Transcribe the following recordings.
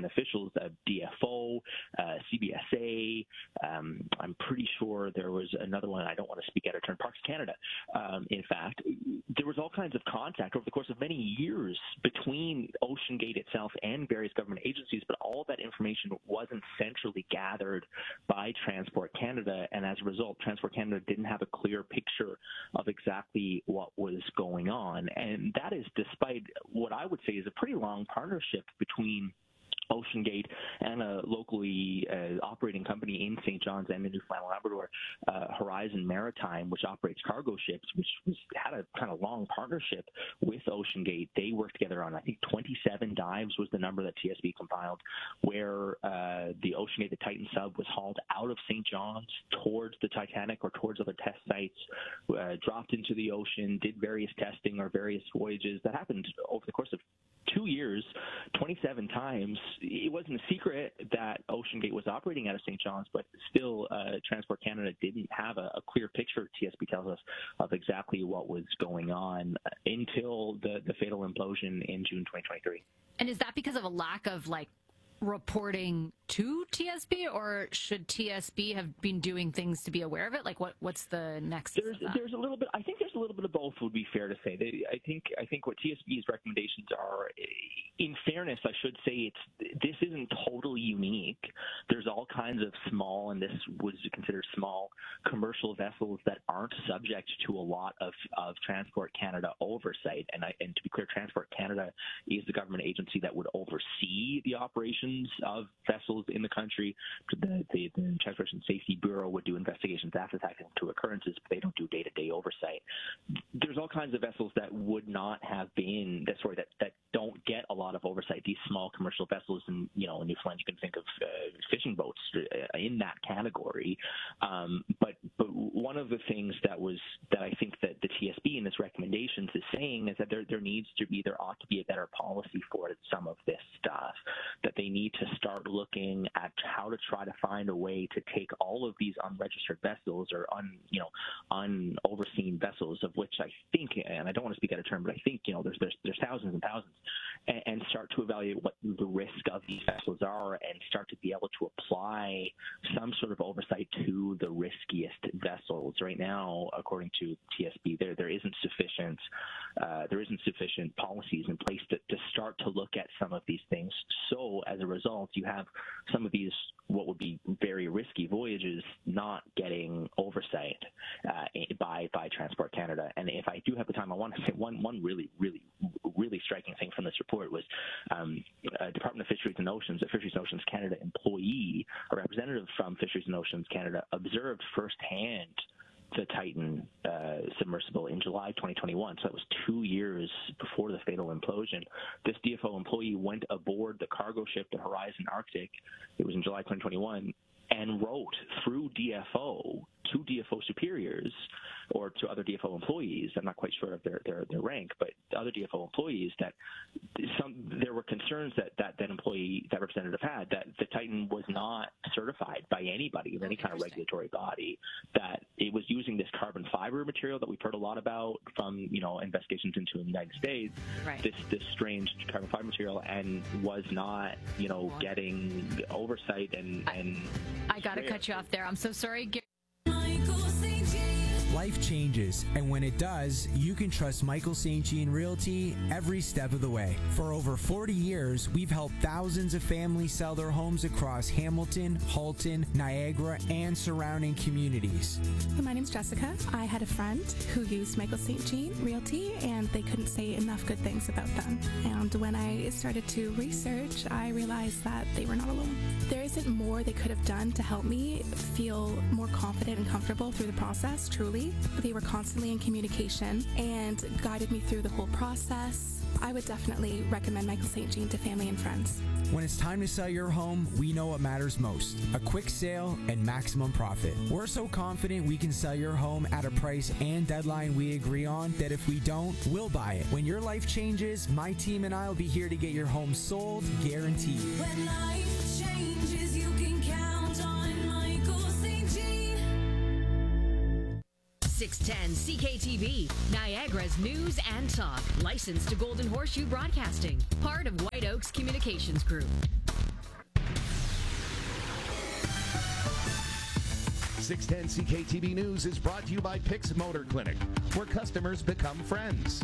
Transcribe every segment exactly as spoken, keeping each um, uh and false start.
officials, uh, D F O, uh, C B S A. Um, I'm pretty sure there was another one. I don't want to speak out of turn. Parks Canada. Um, in fact, there was all kinds of contact over the course of many years between OceanGate itself and various government agencies, but all that information wasn't centrally gathered by Transport Canada, and as a result, Transport Canada didn't have a clear picture of exactly what was going on. And that is despite what I would say is a pretty long partnership between OceanGate and a locally uh, operating company in Saint John's and in Newfoundland and Labrador, uh, Horizon Maritime, which operates cargo ships, which was, had a kind of long partnership with OceanGate. They worked together on, I think, twenty-seven dives was the number that T S B compiled, where uh, the OceanGate, the Titan sub, was hauled out of Saint John's towards the Titanic or towards other test sites, uh, dropped into the ocean, did various testing or various voyages. That happened over the course of two years, twenty-seven times. It wasn't a secret that OceanGate was operating out of Saint John's, but still uh, Transport Canada didn't have a, a clear picture, T S B tells us, of exactly what was going on until the, the fatal implosion in June twenty twenty-three. And is that because of a lack of, like, reporting to T S B, or should T S B have been doing things to be aware of it? Like, what what's the next? There's there's a little bit. I think there's a little bit of both. Would be fair to say. They, I think I think what T S B's recommendations are. In fairness, I should say it's this isn't totally unique. There's all kinds of small, and this was considered small, commercial vessels that aren't subject to a lot of, of Transport Canada oversight. And I, and to be clear, Transport Canada is the government agency that would oversee the operations of vessels in the country. The, the, the Transportation Safety Bureau would do investigations after the fact into occurrences, but they don't do day-to-day oversight. There's all kinds of vessels that would not have been, that, sorry, that, that don't get a lot of oversight. These small commercial vessels, in you know, in Newfoundland, you can think of uh, fishing boats in that category. Um, but but one of the things that was that I think that the T S B in its recommendations is saying is that there there needs to be there ought to be a better policy for some of this stuff. That they need to start looking at how to try to find a way to take all of these unregistered vessels or un you know unoverseen vessels, of which I think, and I don't want to speak out of turn, but I think you know there's there's there's thousands and thousands, and, and start to evaluate what the risk of these vessels are, and start to be able to apply some sort of oversight to the riskiest vessels. Right now, according to T S B, there there isn't sufficient uh, there isn't sufficient policies in place to, to start to look at some of these things. So as a result, you have some of these what would be very risky voyages not getting oversight uh, by by Transport Canada. And if I do have the time, I want to say one one really really really striking thing from this report was um, a Department of Fisheries and Oceans, a Fisheries and Oceans Canada employee, a representative from Fisheries and Oceans Canada, observed firsthand the Titan uh, submersible in July twenty twenty-one. So that was two years before the fatal implosion. This D F O employee went aboard the cargo ship, the Horizon Arctic. It was in July twenty twenty-one, and wrote through D F O to D F O superiors or to other D F O employees. I'm not quite sure of their, their, their rank, but other D F O employees that some there were concerns that, that that employee, that representative had, that the Titan was not certified by anybody, any kind of regulatory body, that it was using this carbon fiber material that we've heard a lot about from, you know, investigations into the United States, right. this this strange carbon fiber material, and was not, you know, getting oversight and... I, and I got to cut you off there. I'm so sorry. Life changes, and when it does, you can trust Michael Saint Jean Realty every step of the way. For over forty years, we've helped thousands of families sell their homes across Hamilton, Halton, Niagara, and surrounding communities. My name's Jessica. I had a friend who used Michael Saint Jean Realty, and they couldn't say enough good things about them. And when I started to research, I realized that they were not alone. There isn't more they could have done to help me feel more confident and comfortable through the process, truly. They were constantly in communication and guided me through the whole process. I would definitely recommend Michael Saint Jean to family and friends. When it's time to sell your home, we know what matters most: a quick sale and maximum profit. We're so confident we can sell your home at a price and deadline we agree on that if we don't, we'll buy it. When your life changes, my team and I will be here to get your home sold, guaranteed. When life changes, you can count on Michael Saint Jean. six ten C K T V, Niagara's news and talk. Licensed to Golden Horseshoe Broadcasting. Part of White Oaks Communications Group. six ten C K T V News is brought to you by Pix Motor Clinic, where customers become friends.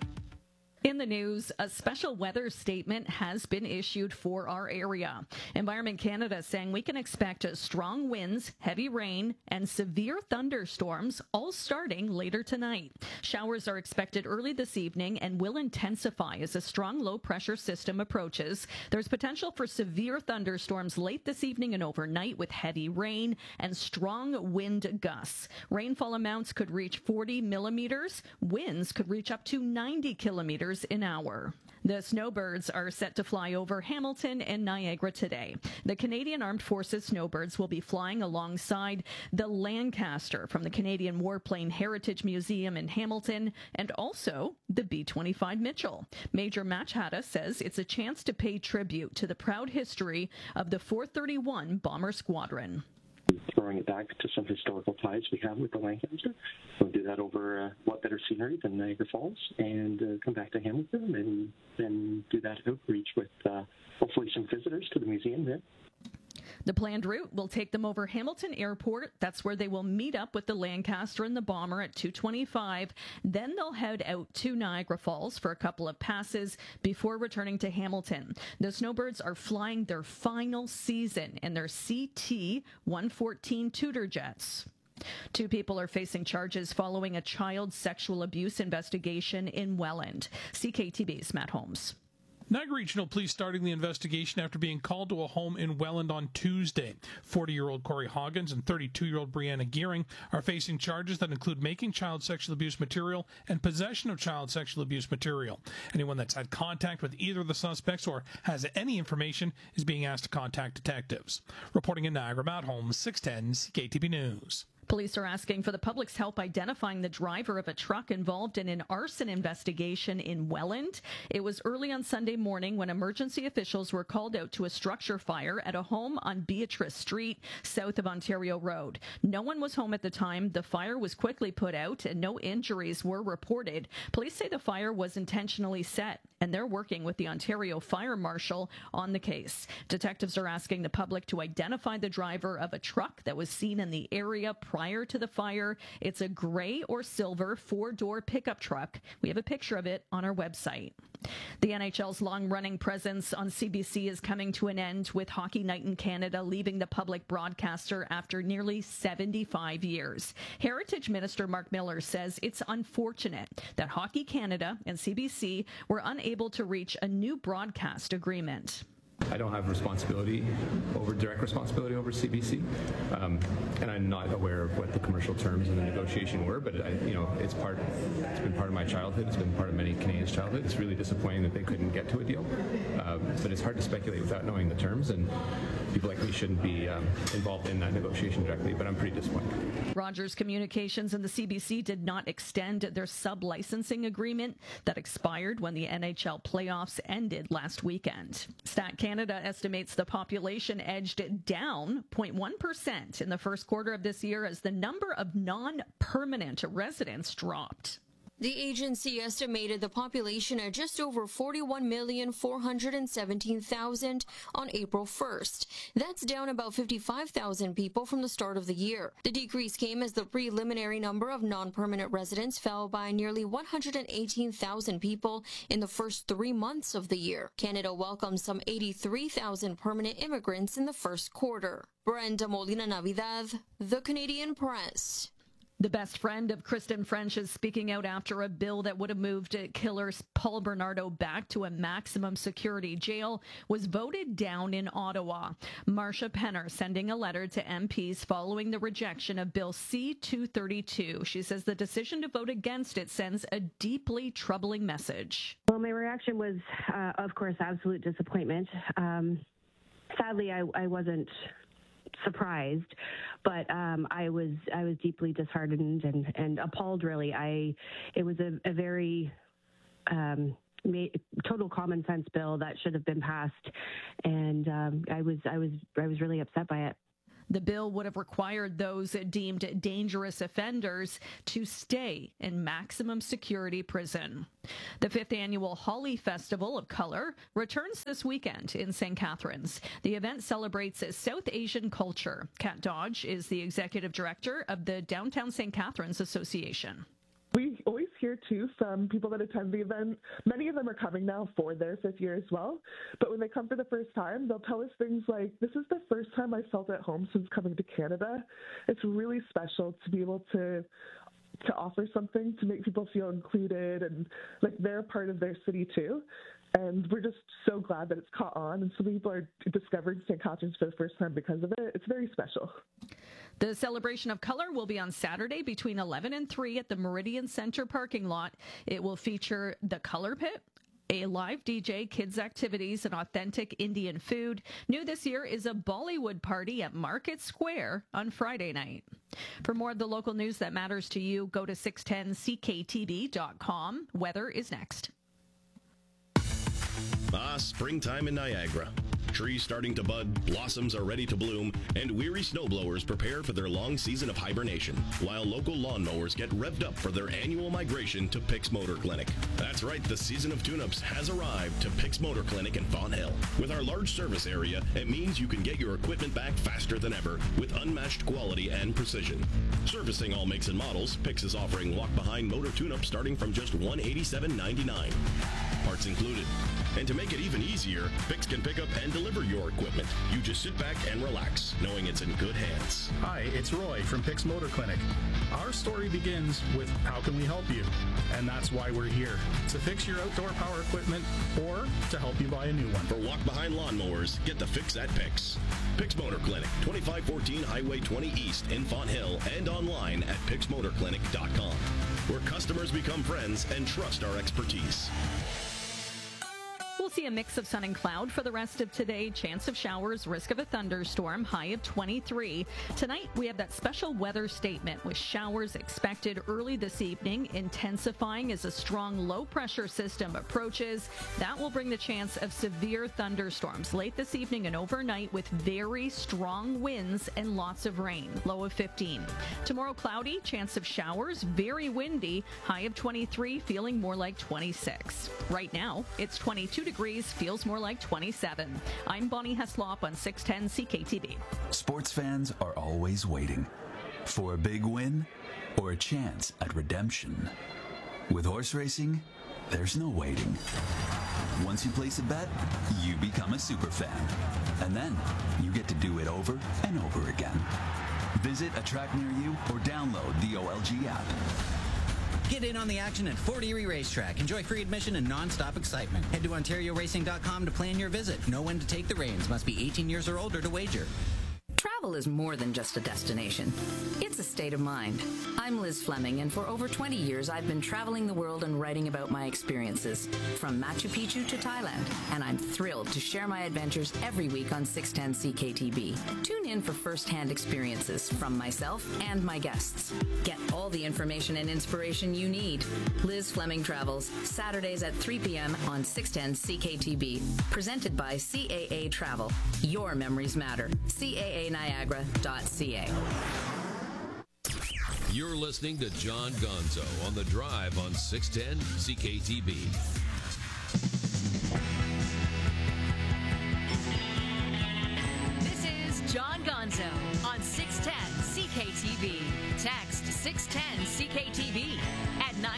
In the news, a special weather statement has been issued for our area. Environment Canada saying we can expect strong winds, heavy rain, and severe thunderstorms all starting later tonight. Showers are expected early this evening and will intensify as a strong low-pressure system approaches. There's potential for severe thunderstorms late this evening and overnight with heavy rain and strong wind gusts. Rainfall amounts could reach forty millimeters. Winds could reach up to ninety kilometers an hour. The snowbirds are set to fly over Hamilton and Niagara today. The Canadian Armed Forces snowbirds will be flying alongside the Lancaster from the Canadian Warplane Heritage Museum in Hamilton and also the B twenty-five Mitchell. Major Machada says it's a chance to pay tribute to the proud history of the four thirty-one Bomber Squadron. Throwing it back to some historical ties we have with the Lancaster. We'll do that over uh, what better scenery than Niagara Falls, and uh, come back to Hamilton and then do that outreach with uh, hopefully some visitors to the museum there. The planned route will take them over Hamilton Airport. That's where they will meet up with the Lancaster and the Bomber at two twenty-five. Then they'll head out to Niagara Falls for a couple of passes before returning to Hamilton. The snowbirds are flying their final season in their C T one fourteen Tudor jets. Two people are facing charges following a child sexual abuse investigation in Welland. C K T V's Matt Holmes. Niagara Regional Police starting the investigation after being called to a home in Welland on Tuesday. forty-year-old Corey Hoggins and thirty-two-year-old Brianna Gearing are facing charges that include making child sexual abuse material and possession of child sexual abuse material. Anyone that's had contact with either of the suspects or has any information is being asked to contact detectives. Reporting in Niagara, Matt Holmes, six ten C K T V News. Police are asking for the public's help identifying the driver of a truck involved in an arson investigation in Welland. It was early on Sunday morning when emergency officials were called out to a structure fire at a home on Beatrice Street, south of Ontario Road. No one was home at the time. The fire was quickly put out and no injuries were reported. Police say the fire was intentionally set, and they're working with the Ontario Fire Marshal on the case. Detectives are asking the public to identify the driver of a truck that was seen in the area prior to the fire. It's a gray or silver four-door pickup truck. We have a picture of it on our website. The N H L's long-running presence on C B C is coming to an end, with Hockey Night in Canada leaving the public broadcaster after nearly seventy-five years. Heritage Minister Mark Miller says it's unfortunate that Hockey Canada and C B C were unable to reach a new broadcast agreement. I don't have responsibility over direct responsibility over C B C, um, and I'm not aware of what the commercial terms in the negotiation were. But I, you know, it's part. It's been part of my childhood. It's been part of many Canadians' childhood. It's really disappointing that they couldn't get to a deal. Um, but it's hard to speculate without knowing the terms, and people like me shouldn't be um, involved in that negotiation directly. But I'm pretty disappointed. Rogers Communications and the C B C did not extend their sub-licensing agreement that expired when the N H L playoffs ended last weekend. Stat Canada estimates the population edged down zero point one percent in the first quarter of this year as the number of non-permanent residents dropped. The agency estimated the population at just over forty-one million four hundred seventeen thousand on April first. That's down about fifty-five thousand people from the start of the year. The decrease came as the preliminary number of non-permanent residents fell by nearly one hundred eighteen thousand people in the first three months of the year. Canada welcomed some eighty-three thousand permanent immigrants in the first quarter. Brenda Molina Navidad, The Canadian Press. The best friend of Kristen French is speaking out after a bill that would have moved killer Paul Bernardo back to a maximum security jail was voted down in Ottawa. Marsha Penner sending a letter to M Ps following the rejection of Bill C two thirty-two. She says the decision to vote against it sends a deeply troubling message. Well, my reaction was, uh, of course, absolute disappointment. Um, sadly, I, I wasn't surprised, but um, I was I was deeply disheartened and, and appalled. Really, I it was a, a very um, ma- total common sense bill that should have been passed, and um, I was I was I was really upset by it. The bill would have required those deemed dangerous offenders to stay in maximum security prison. The fifth annual Holi Festival of Color returns this weekend in Saint Catharines. The event celebrates South Asian culture. Kat Dodge is the executive director of the Downtown Saint Catharines Association. We always hear, too, from people that attend the event. Many of them are coming now for their fifth year as well. But when they come for the first time, they'll tell us things like, this is the first time I felt at home since coming to Canada. It's really special to be able to to offer something to make people feel included and like they're part of their city, too. And we're just so glad that it's caught on. And so many people are discovering Saint Catharines for the first time because of it. It's very special. The celebration of color will be on Saturday between eleven and three at the Meridian Center parking lot. It will feature the Color Pit, a live D J, kids activities, and authentic Indian food. New this year is a Bollywood party at Market Square on Friday night. For more of the local news that matters to you, go to six ten C K T B dot com. Weather is next. Ah, springtime in Niagara. Trees starting to bud, blossoms are ready to bloom, and weary snowblowers prepare for their long season of hibernation, while local lawnmowers get revved up for their annual migration to Picks Motor Clinic. That's right, the season of tune-ups has arrived to Picks Motor Clinic in Fonthill. With our large service area, it means you can get your equipment back faster than ever with unmatched quality and precision. Servicing all makes and models, Picks is offering walk-behind motor tune-ups starting from just one hundred eighty-seven ninety-nine. Parts included. And to make it even easier, Picks can pick up and deliver your equipment. You just sit back and relax, knowing it's in good hands. Hi, it's Roy from Picks Motor Clinic. Our story begins with how can we help you? And that's why we're here, to fix your outdoor power equipment or to help you buy a new one. For walk-behind lawnmowers, get the fix at Picks. Picks Motor Clinic, twenty-five fourteen Highway twenty East in Fonthill, and online at picks motor clinic dot com, where customers become friends and trust our expertise. We'll see a mix of sun and cloud for the rest of today. Chance of showers, risk of a thunderstorm, high of twenty-three. Tonight, we have that special weather statement with showers expected early this evening, intensifying as a strong low-pressure system approaches. That will bring the chance of severe thunderstorms late this evening and overnight with very strong winds and lots of rain, low of fifteen. Tomorrow, cloudy, chance of showers, very windy, high of twenty-three, feeling more like twenty-six. Right now, it's twenty-two degrees, feels more like twenty-seven. I'm Bonnie Heslop on six ten C K T B. Sports fans are always waiting for a big win or a chance at redemption. With horse racing, there's no waiting. Once you place a bet, you become a super fan. And then you get to do it over and over again. Visit a track near you or download the O L G app. Get in on the action at Fort Erie Racetrack. Enjoy free admission and non-stop excitement. Head to ontario racing dot com to plan your visit. Know when to take the reins. Must be eighteen years or older to wager. Travel is more than just a destination. It's a state of mind. I'm Liz Fleming, and for over twenty years, I've been traveling the world and writing about my experiences, from Machu Picchu to Thailand, and I'm thrilled to share my adventures every week on six ten C K T B. Tune in for first-hand experiences from myself and my guests. Get all the information and inspiration you need. Liz Fleming Travels, Saturdays at three p.m. on six ten C K T B. Presented by C A A Travel. Your memories matter. C A A Niagara dot C A. You're listening to John Gonzo on The Drive on six ten C K T B. This is John Gonzo on six ten C K T B. Text six ten C K